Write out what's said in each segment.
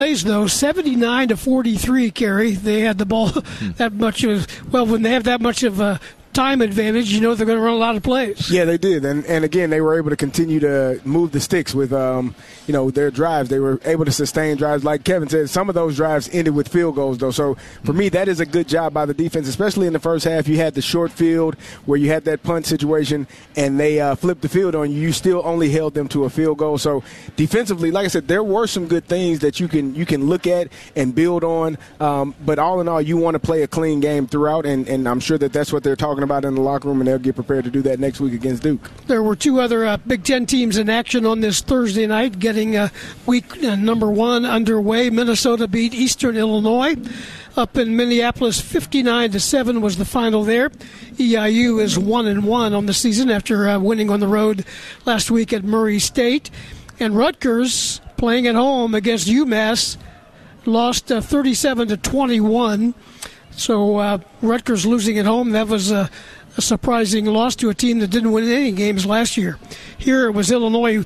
though, 79-43, Kerry. They had the ball that much when they have that much of a time advantage, they're going to run a lot of plays. Yeah, they did. And again, they were able to continue to move the sticks with, their drives. They were able to sustain drives. Like Kevin said, some of those drives ended with field goals, though. So, for me, that is a good job by the defense, especially in the first half. You had the short field where you had that punt situation, and they flipped the field on you. You still only held them to a field goal. So, defensively, like I said, there were some good things that you can look at and build on. But all in all, you want to play a clean game throughout, and I'm sure that's what they're talking about in the locker room, and they'll get prepared to do that next week against Duke. There were two other Big Ten teams in action on this Thursday night, getting week number 1 underway. Minnesota beat Eastern Illinois up in Minneapolis. 59-7 was the final there. EIU is 1-1 on the season after winning on the road last week at Murray State. And Rutgers, playing at home against UMass, lost 37-21. So Rutgers losing at home, that was a surprising loss to a team that didn't win any games last year. Here it was Illinois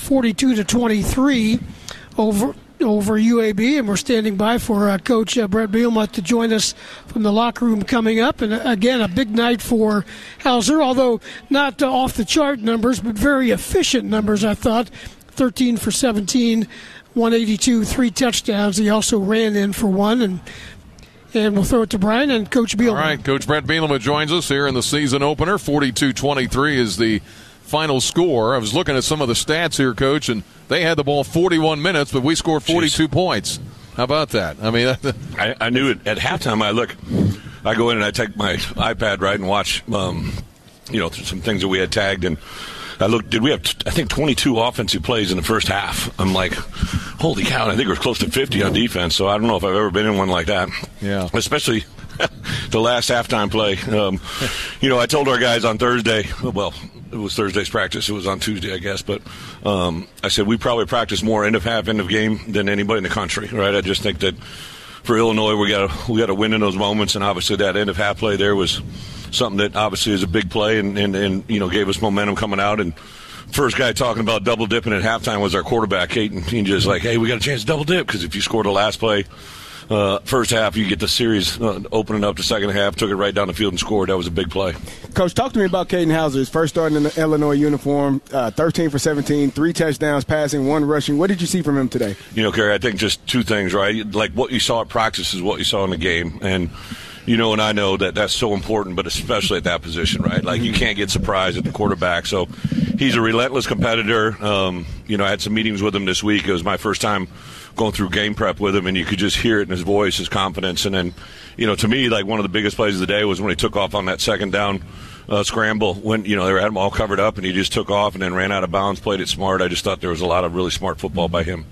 42-23 over UAB, and we're standing by for Coach Brett Bielema to join us from the locker room coming up. And again, a big night for Hauser, although not off the chart numbers, but very efficient numbers, I thought. 13 for 17, 182, 3 touchdowns. He also ran in for 1, and we'll throw it to Brian and Coach Bielema. All right, Coach Brett Bielema joins us here in the season opener. 42-23 is the final score. I was looking at some of the stats here, Coach, and they had the ball 41 minutes, but we scored 42 points. How about that? I mean, I knew it at halftime. I go in and I take my iPad, right, and watch, some things that we had tagged, and I looked. Did we have, I think, 22 offensive plays in the first half? I'm like, holy cow, I think it was close to 50 on defense, so I don't know if I've ever been in one like that. Yeah. Especially the last halftime play. I told our guys on Thursday, well, it was Thursday's practice. It was on Tuesday, I guess. But I said we probably practice more end of half, end of game than anybody in the country, right? I just think that for Illinois, we got to win in those moments, and obviously that end of half play there was something that obviously is a big play and gave us momentum coming out. And first guy talking about double dipping at halftime was our quarterback, Kate, and he just like, hey, we got a chance to double dip, because if you score the last play first half, you get the series opening up the second half, took it right down the field and scored. That was a big play. Coach, talk to me about Caden Hauser. His first start in the Illinois uniform, 13 for 17, 3 touchdowns passing, 1 rushing. What did you see from him today? Kerry, I think just 2 things, right? Like what you saw at practice is what you saw in the game. And and I know that that's so important, but especially at that position, right? Like, you can't get surprised at the quarterback. So he's a relentless competitor. I had some meetings with him this week. It was my first time going through game prep with him, and you could just hear it in his voice, his confidence. And then, to me, like, one of the biggest plays of the day was when he took off on that second down scramble when, they had him all covered up, and he just took off and then ran out of bounds, played it smart. I just thought there was a lot of really smart football by him.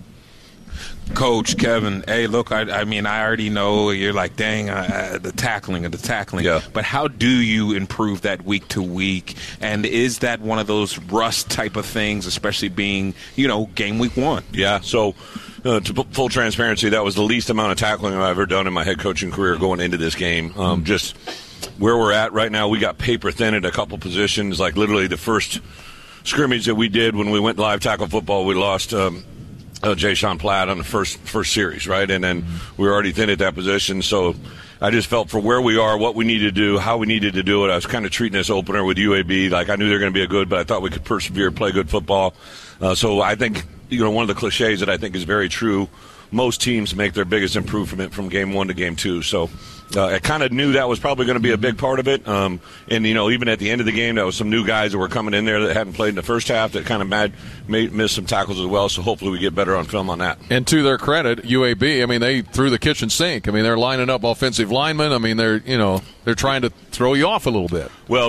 Coach, Kevin, hey, look, I already know you're like, dang, the tackling. Yeah. But how do you improve that week to week? And is that one of those rust type of things, especially being, game week 1? Yeah, so to full transparency, that was the least amount of tackling I've ever done in my head coaching career going into this game. Just where we're at right now, we got paper thin at a couple positions. Like, literally the first scrimmage that we did when we went live tackle football, we lost Jay Sean Platt on the first series, right? And then we were already thin at that position. So I just felt for where we are, what we need to do, how we needed to do it. I was kind of treating this opener with UAB like I knew they were going to be a good, but I thought we could persevere, play good football. So I think, one of the cliches that I think is very true, most teams make their biggest improvement from game 1 to game 2. So I kind of knew that was probably going to be a big part of it. And, even at the end of the game, there was some new guys that were coming in there that hadn't played in the first half that kind of missed some tackles as well. So hopefully we get better on film on that. And to their credit, UAB, they threw the kitchen sink. They're lining up offensive linemen. They're trying to throw you off a little bit. Well,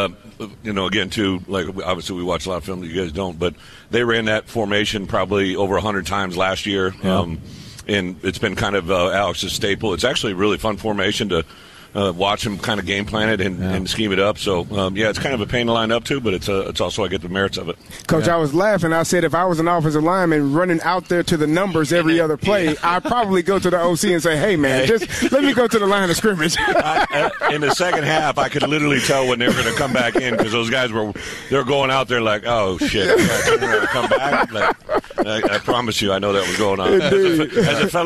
again, too, like, obviously we watch a lot of film that you guys don't, but they ran that formation probably over 100 times last year. Yeah. And it's been kind of Alex's staple. It's actually a really fun formation to watch them kind of game plan it and scheme it up. So, it's kind of a pain to line up to, but it's also I get the merits of it. Coach, I was laughing. I said if I was an offensive lineman running out there to the numbers every other play, I'd probably go to the OC and say, hey, man, just let me go to the line of scrimmage. In the second half, I could literally tell when they were going to come back in because those guys they're going out there like, oh, shit, they're going to come back. Like, I promise you, I know that was going on. As a fellow